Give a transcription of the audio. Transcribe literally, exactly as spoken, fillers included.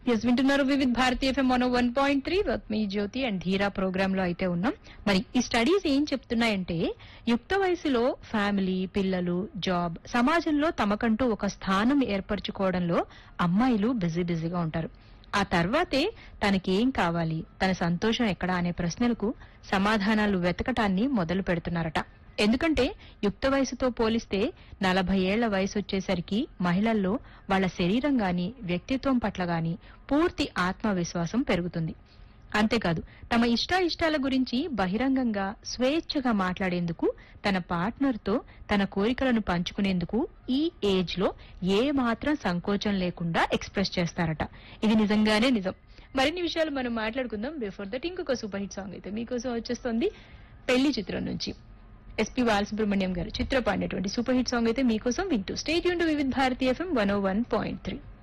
Yes వింటున్నారు Vividh Bharati FM one one point three me Jyothi and ధీరా programme లో అయితే ఉన్నాం. మరి ఈ స్టడీస్ ఏం చెప్తున్నాయంటే యుక్త వయసులో ఫ్యామిలీ, పిల్లలు, జాబ్, సమాజంలో తమకంటూ ఒక స్థానం ఏర్పరచుకోవడంలో అమ్మాయిలు బిజీ బిజీగా ఉంటారు. ఆ తర్వాతే తనకేం కావాలి, తన సంతోషం ఎక్కడా అనే ప్రశ్నలకు సమాధానాలు వెతకటాన్ని మొదలు పెడుతున్నారట. ఎందుకంటే యుక్త వయసుతో పోలిస్తే నలభై ఏళ్ల వయసు వచ్చేసరికి మహిళల్లో వాళ్ల శరీరం గాని, వ్యక్తిత్వం పట్ల గాని పూర్తి ఆత్మవిశ్వాసం పెరుగుతుంది. అంతేకాదు తమ ఇష్టాయిష్టాల గురించి బహిరంగంగా స్వేచ్ఛగా మాట్లాడేందుకు, తన పార్ట్నర్ తో తన కోరికలను పంచుకునేందుకు ఈ ఏజ్ లో ఏ మాత్రం సంకోచం లేకుండా ఎక్స్ప్రెస్ చేస్తారట. ఇది నిజంగానే నిజం. మరిన్ని విషయాలు మనం మాట్లాడుకుందాం. బిఫోర్ దట్ ఇంకొక సూపర్ హిట్ సాంగ్ అయితే మీకోసం వచ్చేస్తుంది పెళ్లి చిత్రం నుంచి. ఎస్పీ బాలసుబ్రహ్మణ్యం గారు చిత్ర పాడినటువంటి సూపర్ హిట్ సాంగ్ అయితే మీకోసం వింటూ stay tune to Vividh Bharati FM one oh one point three.